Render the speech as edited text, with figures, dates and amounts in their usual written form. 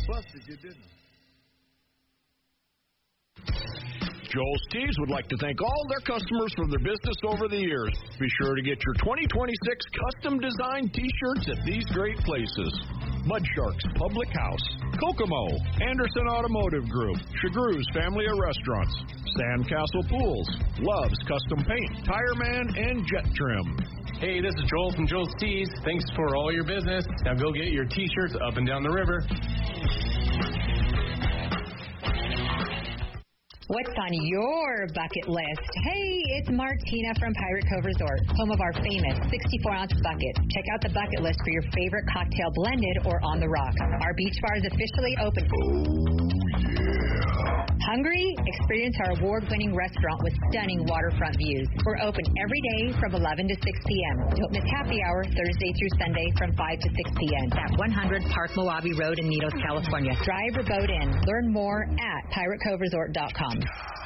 Plus, if you didn't. Joel's Tees would like to thank all their customers for their business over the years. Be sure to get your 2026 custom designed T-shirts at these great places: Mud Sharks Public House, Kokomo, Anderson Automotive Group, Chagru's Family of Restaurants, Sandcastle Pools, Love's Custom Paint, Tire Man, and Jet Trim. Hey, this is Joel from Joel's Tees. Thanks for all your business. Now go get your T-shirts up and down the river. What's on your bucket list? Hey, it's Martina from Pirate Cove Resort, home of our famous 64-ounce bucket. Check out the bucket list for your favorite cocktail blended or on the rocks. Our beach bar is officially open. Oh, yeah. Hungry? Experience our award-winning restaurant with stunning waterfront views. We're open every day from 11 to 6 p.m. Don't miss happy hour Thursday through Sunday from 5 to 6 p.m. at 100 Park Moabi Road in Needles, California. Drive or boat in. Learn more at piratecoveresort.com.